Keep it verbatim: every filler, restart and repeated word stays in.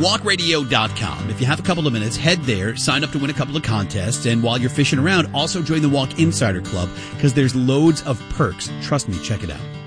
walk radio dot com. If you have a couple of minutes, head there, sign up to win a couple of contests, and while you're fishing around, also join the Walk Insider Club because there's loads of perks. Trust me, check it out.